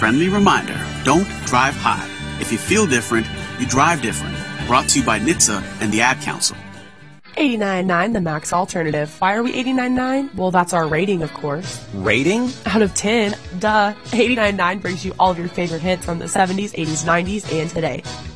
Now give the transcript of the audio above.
Friendly reminder, don't drive high. If you feel different, you drive different. Brought to you by NHTSA and the Ad Council. 89.9, the Max Alternative. Why are we 89.9? Well, that's our rating, of course. Rating? Out of 10, duh. 89.9 brings you all of your favorite hits from the 70s, 80s, 90s, and today.